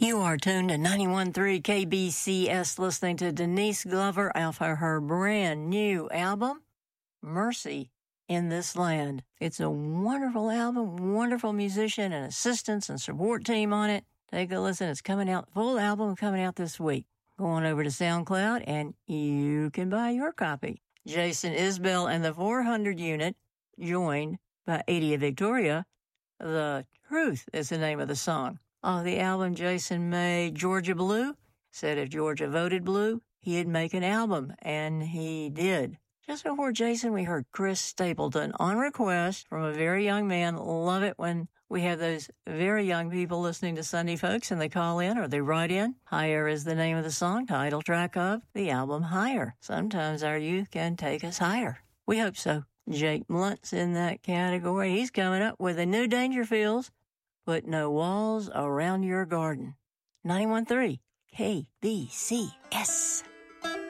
You are tuned to 91.3 KBCS listening to Denise Glover off of her brand new album, Mercy in This Land. It's a wonderful album, wonderful musician and assistants and support team on it. Take a listen. It's coming out, full album coming out this week. Go on over to SoundCloud and you can buy your copy. Jason Isbell and the 400 unit joined by Adia Victoria. The Truth is the name of the song. Off the album, Jason made Georgia Blue. Said if Georgia voted blue, he'd make an album, and he did. Just before Jason, we heard Chris Stapleton on request from a very young man. Love it when we have those very young people listening to Sunday Folks and they call in or they write in. Higher is the name of the song, title track of the album Higher. Sometimes our youth can take us higher. We hope so. Jake Blunt's in that category. He's coming up with a new Dangerfields. Put no walls around your garden. 91.3 KBCS.